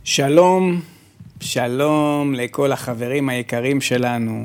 שלום, שלום לכל החברים היקרים שלנו.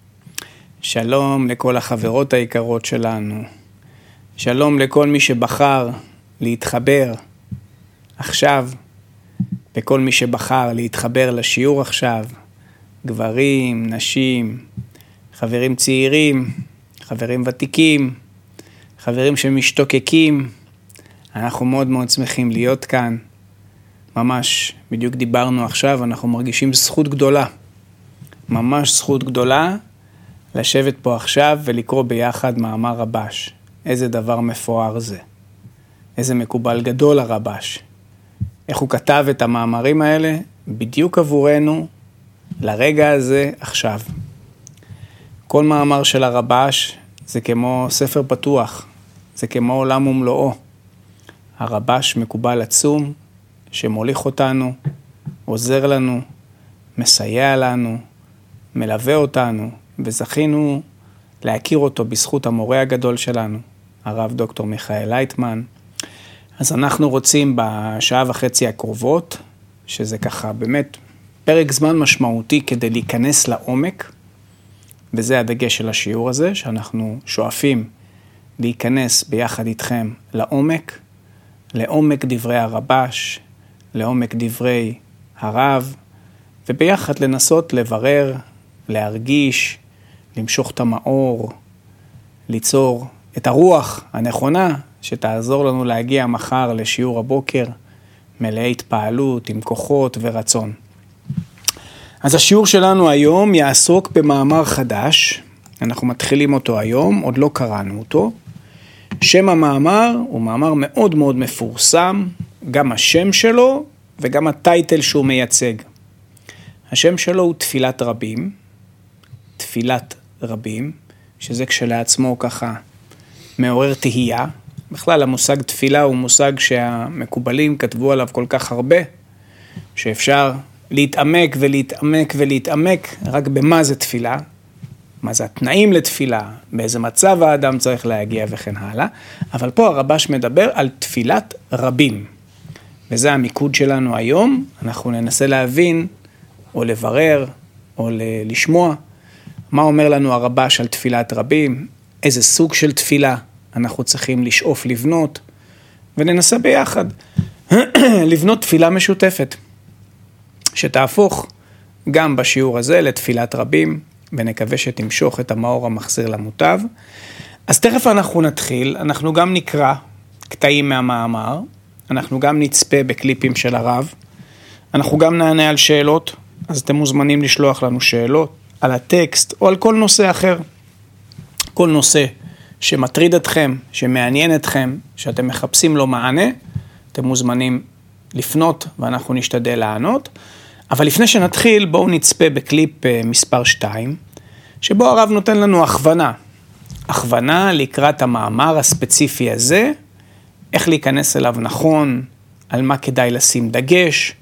שלום לכל החברות היקרות שלנו. שלום לכל מי שבחר להתחבר עכשיו, וכל מי שבחר להתחבר לשיעור עכשיו. גברים, נשים, חברים צעירים, חברים ותיקים, חברים שמשתוקקים. אנחנו מאוד מאוד שמחים להיות כאן. ממש, בדיוק דיברנו עכשיו, אנחנו מרגישים זכות גדולה. ממש זכות גדולה לשבת פה עכשיו ולקרוא ביחד מאמר רבש. איזה דבר מפואר זה. איזה מקובל גדול הרבש. איך הוא כתב את המאמרים האלה בדיוק עבורנו לרגע הזה עכשיו. כל מאמר של הרבש זה כמו ספר פתוח. זה כמו עולם ומלואו. הרבש מקובל עצום שמוליך אותנו, עוזר לנו, מסייע לנו, מלווה אותנו, וזכינו להכיר אותו בזכות המורה הגדול שלנו, הרב דוקטור מיכאל לייטמן. אז אנחנו רוצים בשעה וחצי הקרובות, שזה ככה באמת פרק זמן משמעותי כדי להיכנס לעומק, וזה הדגש של השיעור הזה, שאנחנו שואפים להיכנס ביחד איתכם לעומק, לעומק דברי הרבש, לעומק דברי הרב, וביחד לנסות לברר, להרגיש, למשוך את המאור, ליצור את הרוח הנכונה שתעזור לנו להגיע מחר לשיעור הבוקר מלאי התפעלות, עם כוחות ורצון. אז השיעור שלנו היום יעסוק במאמר חדש, אנחנו מתחילים אותו היום, עוד לא קראנו אותו. שם המאמר הוא מאמר מאוד מאוד מפורסם, גם השם שלו וגם הטייטל שהוא מייצג. השם שלו הוא תפילת רבים, תפילת רבים, שזה כשלעצמו ככה מעורר תהייה. בכלל המושג תפילה הוא מושג שהמקובלים כתבו עליו כל כך הרבה, שאפשר להתעמק ולהתעמק ולהתעמק רק במה זה תפילה, מה זה התנאים לתפילה, באיזה מצב האדם צריך להגיע וכן הלאה. אבל פה הרבש מדבר על תפילת רבים. וזה המיקוד שלנו היום. אנחנו ננסה להבין או לברר או לשמוע מה אומר לנו הרבש על תפילת רבים, איזה סוג של תפילה אנחנו צריכים לשאוף לבנות, וננסה ביחד לבנות תפילה משותפת, שתהפוך גם בשיעור הזה לתפילת רבים, ונקווה שתמשוך את המאור המחזיר למוטב. אז תכף אנחנו נתחיל, אנחנו גם נקרא קטעים מהמאמר, אנחנו גם נצפה בקליפים של הרב, אנחנו גם נענה על שאלות, אז אתם מוזמנים לשלוח לנו שאלות על הטקסט או על כל נושא אחר. כל נושא שמטריד אתכם, שמעניין אתכם, שאתם מחפשים לו מענה, אתם מוזמנים לפנות ואנחנו נשתדל לענות. אבל לפני שנתחיל, בואו נצפה בקליפ מספר 2, שבו הרב נותן לנו הכוונה לקראת המאמר הספציפי הזה, איך להיכנס אליו נכון, על מה כדאי לשים דגש,